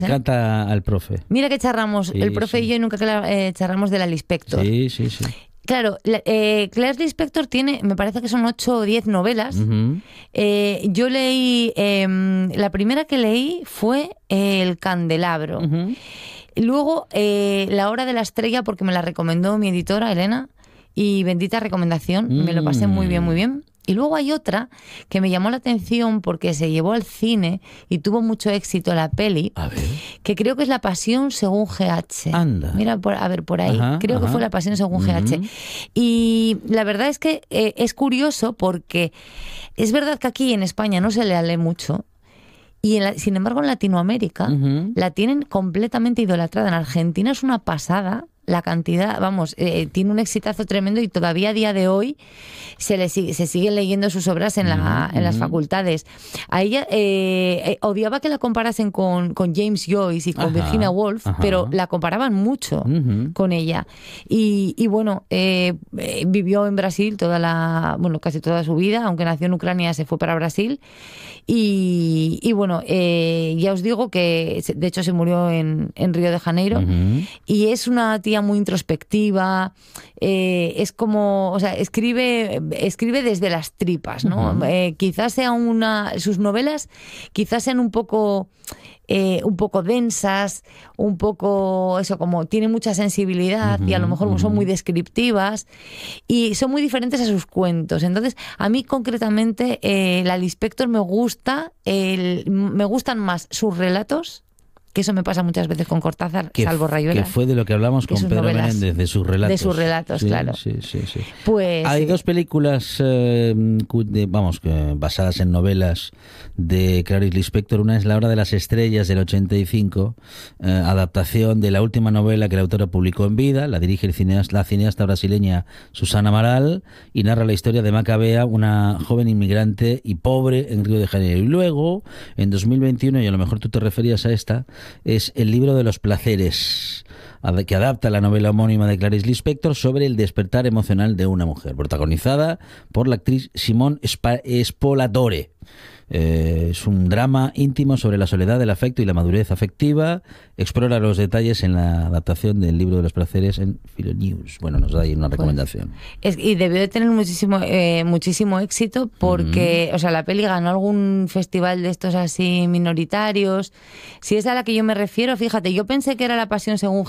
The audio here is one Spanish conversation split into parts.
Canta al profe. Mira que charramos, Sí, el profe sí. y yo nunca charramos de la Lispector. Sí. Claro, Clarice Lispector tiene, me parece que son 8 o 10 novelas. Ujú. Yo leí, la primera que leí fue El Candelabro. Ujú. Luego, La Hora de la Estrella, porque me la recomendó mi editora, Elena, y bendita recomendación, me lo pasé muy bien, muy bien. Y luego hay otra que me llamó la atención porque se llevó al cine y tuvo mucho éxito la peli, A ver. que creo que es La Pasión según GH. Anda. Mira, a ver, por ahí. Ajá, Creo que ajá. fue La Pasión según GH. Ujú. Y la verdad es que es curioso porque es verdad que aquí en España no se le lee mucho. Y sin embargo en Latinoamérica Ujú. la tienen completamente idolatrada. En Argentina es una pasada la cantidad, vamos, tiene un exitazo tremendo y todavía a día de hoy se siguen leyendo sus obras en las facultades. A ella odiaba que la comparasen con James Joyce y con Virginia Woolf, pero la comparaban mucho con ella. Y bueno, vivió en Brasil casi toda su vida, aunque nació en Ucrania, se fue para Brasil. Y bueno, ya os digo que de hecho se murió en Río de Janeiro. Y es una tía muy introspectiva, es como, o sea, escribe desde las tripas, ¿no? Quizás sea sus novelas quizás sean un poco densas, un poco eso, como tiene mucha sensibilidad y a lo mejor son muy descriptivas y son muy diferentes a sus cuentos. Entonces, a mí concretamente la Lispector me gustan más sus relatos, que eso me pasa muchas veces con Cortázar, salvo Rayuela. Que fue de lo que hablamos con Pedro Menéndez, de sus relatos. De sus relatos, sí, claro. Sí. Pues hay dos películas, basadas en novelas de Clarice Lispector. Una es La Hora de las Estrellas, del 85, adaptación de la última novela que la autora publicó en vida. La dirige la cineasta brasileña Susana Amaral y narra la historia de Macabea, una joven inmigrante y pobre en Río de Janeiro. Y luego, en 2021, y a lo mejor tú te referías a esta, es El libro de los placeres, que adapta la novela homónima de Clarice Lispector sobre el despertar emocional de una mujer, protagonizada por la actriz Simone Spolatore. Es un drama íntimo sobre la soledad, el afecto y la madurez afectiva. Explora los detalles en la adaptación del libro de los placeres en Philonews. Bueno, nos da ahí una recomendación. Y debió de tener muchísimo éxito porque, o sea, la peli ganó algún festival de estos así minoritarios. Si es a la que yo me refiero, fíjate, yo pensé que era La Pasión según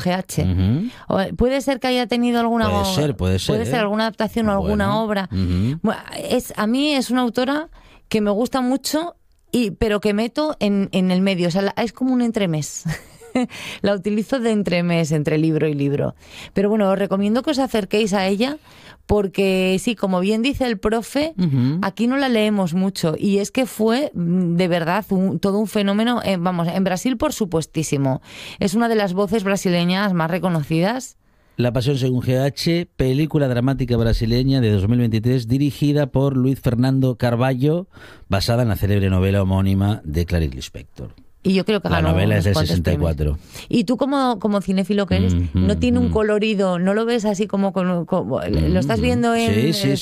GH. Puede ser que haya tenido alguna... Puede ser, alguna adaptación o alguna obra. Bueno, a mí es una autora que me gusta mucho, pero que meto en el medio. O sea, es como un entremés. La utilizo de entremés entre libro y libro. Pero bueno, os recomiendo que os acerquéis a ella porque sí, como bien dice el profe, aquí no la leemos mucho. Y es que fue, de verdad, todo un fenómeno. En Brasil, por supuestísimo. Es una de las voces brasileñas más reconocidas. La Pasión según GH, película dramática brasileña de 2023 dirigida por Luis Fernando Carvalho, basada en la célebre novela homónima de Clarice Lispector. Y yo creo que la novela es del 64. Y tú como cinéfilo que eres, no tiene un colorido, no lo ves así como lo estás viendo en... Sí.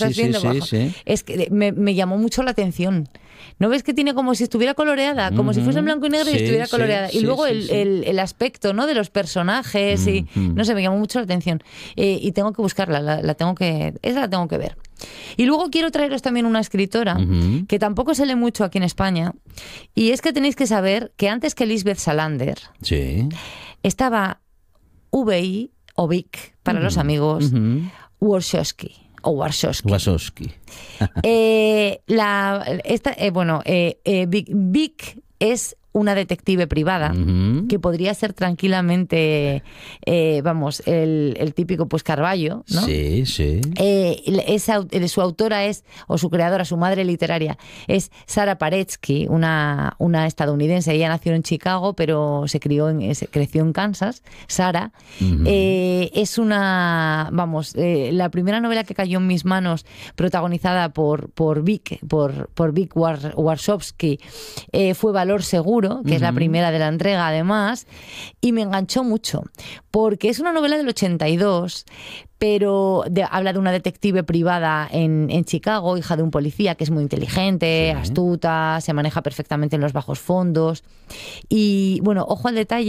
Es que me llamó mucho la atención. ¿No ves que tiene como si estuviera coloreada? Como si fuese en blanco y negro y estuviera coloreada. Y luego el aspecto, ¿no?, de los personajes y no sé, me llamó mucho la atención. Y tengo que buscarla, esa la tengo que ver. Y luego quiero traeros también una escritora que tampoco se lee mucho aquí en España, y es que tenéis que saber que antes que Lisbeth Salander estaba VI o Vic para los amigos, Warshawski. Vic es una detective privada que podría ser tranquilamente el típico pues Carballo, ¿no? Sí. Su autora o su creadora, su madre literaria es Sara Paretsky, una estadounidense. Ella nació en Chicago pero creció en Kansas. Sara es la primera novela que cayó en mis manos, protagonizada por Vic Warshawski, fue Valor Seguro. Oscuro, que es la primera de la entrega además, y me enganchó mucho, porque es una novela del 82, pero habla de una detective privada en Chicago, hija de un policía que es muy inteligente, astuta, se maneja perfectamente en los bajos fondos. Y bueno, ojo al detalle,